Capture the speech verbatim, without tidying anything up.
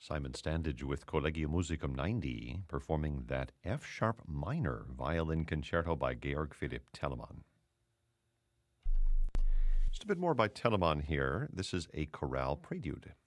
Simon Standage with Collegium Musicum ninety, performing that F-sharp minor violin concerto by Georg Philipp Telemann. Just a bit more by Telemann here. This is a chorale prelude.